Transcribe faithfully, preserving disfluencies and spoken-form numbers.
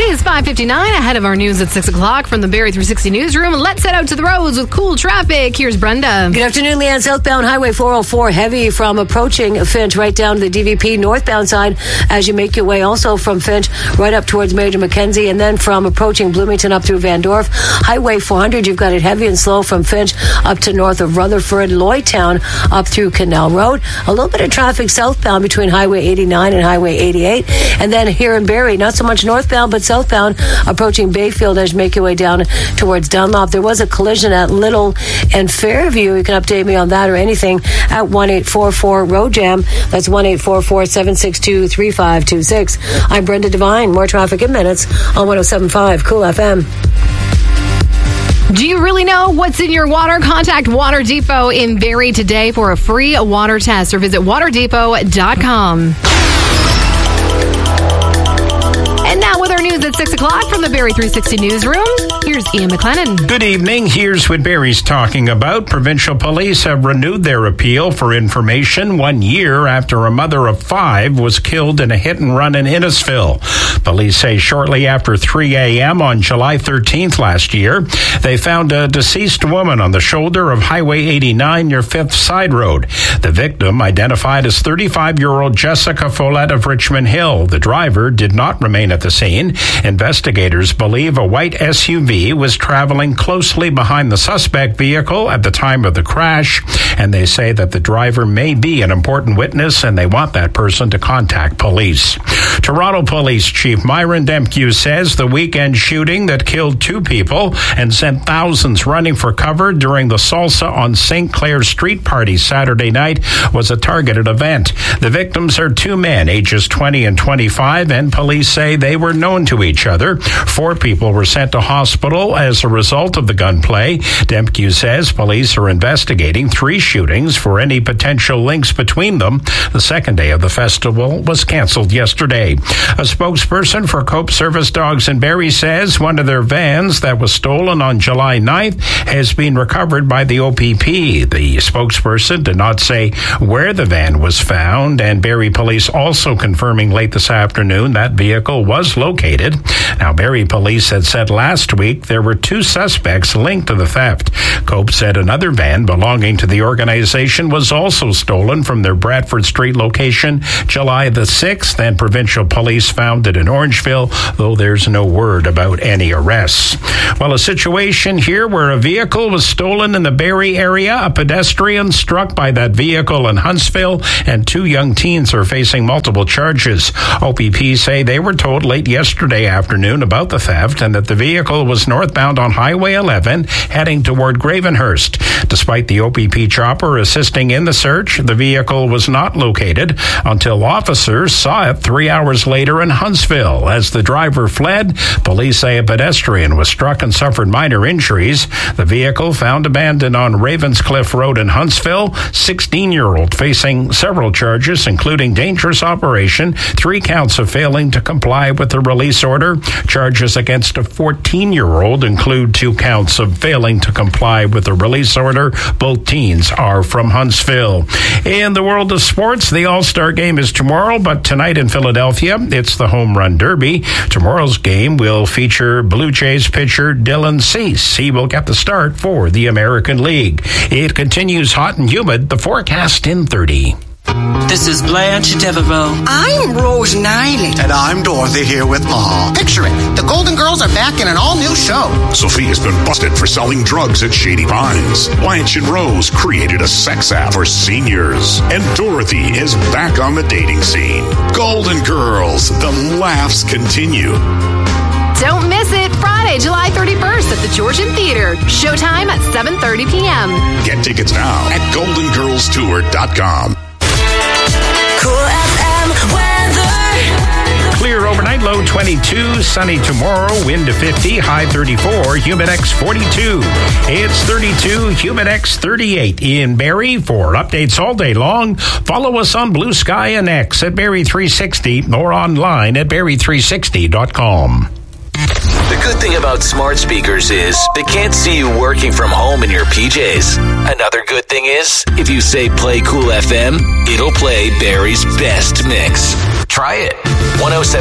is five fifty-nine, ahead of our news at six o'clock from the Barrie three sixty newsroom. Let's head out to the roads with cool traffic. Here's Brenda. Good afternoon, Leanne. Southbound Highway four oh four, heavy from approaching Finch right down to the D V P northbound side as you make your way also from Finch right up towards Major Mackenzie, and then from approaching Bloomington up through Van Dorf. Highway four hundred, you've got it heavy and slow from Finch up to north of Rutherford, Lloydtown up through Canal Road. A little bit of traffic southbound between Highway eighty-nine and Highway eighty-eight, and then here in Barrie, not so much northbound but southbound approaching Bayfield as you make your way down towards Dunlop. There was a collision at Little and Fairview. You can update me on that or anything at one eight four four road jam. That's one eight four four, seven six two, three five two six. I'm Brenda Devine. More traffic in minutes on one oh seven point five Cool F M. Do you really know what's in your water? Contact Water Depot in Barrie today for a free water test or visit water depot dot com. And now with our news at six o'clock from the Barrie three sixty newsroom, here's Ian McLennan. Good evening. Here's what Barrie's talking about. Provincial police have renewed their appeal for information one year after a mother of five was killed in a hit and run in Innisfil. Police say shortly after three a.m. on July thirteenth last year, they found a deceased woman on the shoulder of Highway eighty-nine near Fifth Side Road. The victim, identified as thirty-five-year-old Jessica Follett of Richmond Hill. The driver did not remain at the scene. Investigators believe a white S U V was traveling closely behind the suspect vehicle at the time of the crash, and they say that the driver may be an important witness and they want that person to contact police. Toronto Police Chief Myron Demkew says the weekend shooting that killed two people and sent thousands running for cover during the Salsa on Saint Clair Street party Saturday night was a targeted event. The victims are two men, ages twenty and twenty-five, and police say they were known to each other. Four people were sent to hospital as a result of the gunplay. Demkew says police are investigating three shootings for any potential links between them. The second day of the festival was canceled yesterday. A spokesperson for Cope Service Dogs in Barrie says one of their vans that was stolen on July ninth has been recovered by the O P P. The spokesperson did not say where the van was found, and Barrie police also confirming late this afternoon that vehicle was located. Now, Barrie police had said last week there were two suspects linked to the theft. Cope said another van belonging to the organization was also stolen from their Bradford Street location July the sixth, and provincial police found it in Orangeville, though there's no word about any arrests. Well, a situation here where a vehicle was stolen in the Barrie area, a pedestrian struck by that vehicle in Huntsville, and two young teens are facing multiple charges. O P P say they were told late yesterday afternoon about the theft and that the vehicle was northbound on Highway eleven heading toward Gravenhurst. Despite the O P P chopper assisting in the search, the vehicle was not located until officers saw it three hours later in Huntsville. As the driver fled, police say a pedestrian was struck and suffered minor injuries. The vehicle found abandoned on Ravenscliff Road in Huntsville. sixteen-year-old facing several charges, including dangerous operation, three counts of failing to comply with the release order. Charges against a fourteen-year-old include two counts of failing to comply with the release order. Both teens are from Huntsville. In the world of sports, the All-Star Game is tomorrow, but tonight in Philadelphia, it's the Home Run Derby. Tomorrow's game will feature Blue Jays pitcher Dylan Cease. He will get the start for the American League. It continues hot and humid. The forecast in thirty. This is Blanche Devereaux. I'm Rose Niley. And I'm Dorothy here with Ma. Picture it. The Golden Girls are back in an all-new show. Sophia's been busted for selling drugs at Shady Pines. Blanche and Rose created a sex app for seniors. And Dorothy is back on the dating scene. Golden Girls. The laughs continue. Don't miss it. Friday, July thirty-first at the Georgian Theater. Showtime at seven thirty p.m. Get tickets now at golden girls tour dot com. Cool F M weather. Clear overnight, low twenty-two, sunny tomorrow, wind to fifty, high thirty-four, Humidex forty-two. It's thirty-two, Humidex thirty-eight in Barrie. For updates all day long, follow us on Blue Sky and X at Barrie three sixty or online at barrie three sixty dot com. The good thing about smart speakers is they can't see you working from home in your P Js. Another good thing is, if you say play Cool F M, it'll play Barrie's best mix. Try it. one oh seven